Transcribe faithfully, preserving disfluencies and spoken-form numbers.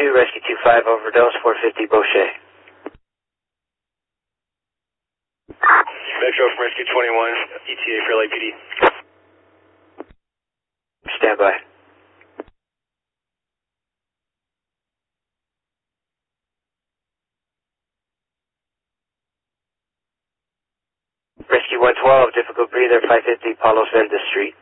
two, Rescue two five, overdose, four fifty, Boucher. Metro from Rescue twenty-one, E T A for L A P D. Stand by. Rescue one twelve, difficult breather, five fifty, Palos Verdes Street.